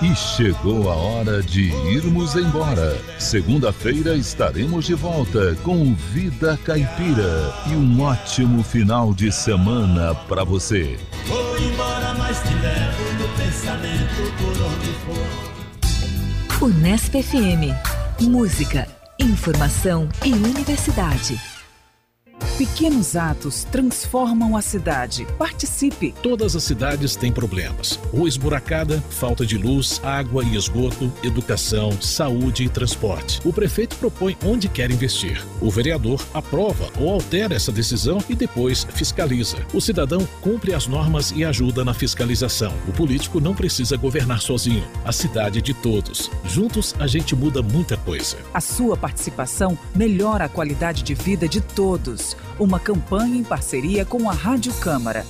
E chegou a hora de irmos embora. Segunda-feira estaremos de volta com Vida Caipira e um ótimo final de semana para você. Vou embora, mas te levo no pensamento por onde for. Unesp FM. Música, informação e universidade. Pequenos atos transformam a cidade. Participe! Todas as cidades têm problemas. Rua esburacada, falta de luz, água e esgoto, educação, saúde e transporte. O prefeito propõe onde quer investir. O vereador aprova ou altera essa decisão e depois fiscaliza. O cidadão cumpre as normas e ajuda na fiscalização. O político não precisa governar sozinho. A cidade é de todos. Juntos a gente muda muita coisa. A sua participação melhora a qualidade de vida de todos. Uma campanha em parceria com a Rádio Câmara.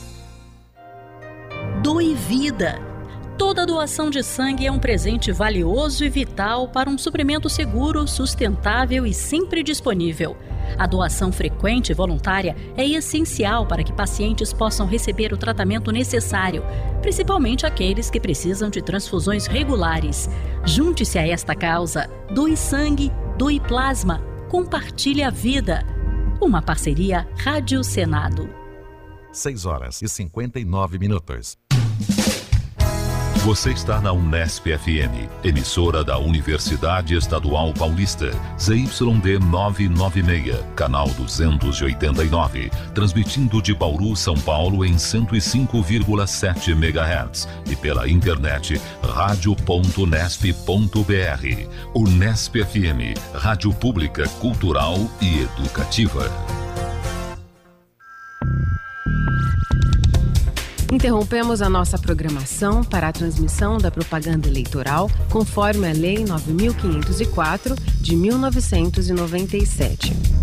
Doe vida. Toda doação de sangue é um presente valioso e vital para um suprimento seguro, sustentável e sempre disponível. A doação frequente e voluntária é essencial para que pacientes possam receber o tratamento necessário, principalmente aqueles que precisam de transfusões regulares. Junte-se a esta causa. Doe sangue, doe plasma, compartilhe a vida. Uma parceria Rádio Senado. 6h59. Você está na Unesp FM, emissora da Universidade Estadual Paulista, ZYD 996, canal 289, transmitindo de Bauru, São Paulo em 105,7 MHz e pela internet radio.unesp.br. Unesp FM, rádio pública, cultural e educativa. Interrompemos a nossa programação para a transmissão da propaganda eleitoral conforme a Lei 9.504 de 1997.